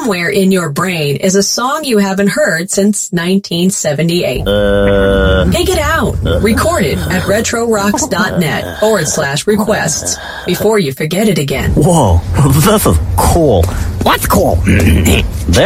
somewhere in your brain is a song you haven't heard since 1978. Take it out. Record it at retrorocks.net/requests before you forget it again. Whoa, this is cool. What's cool?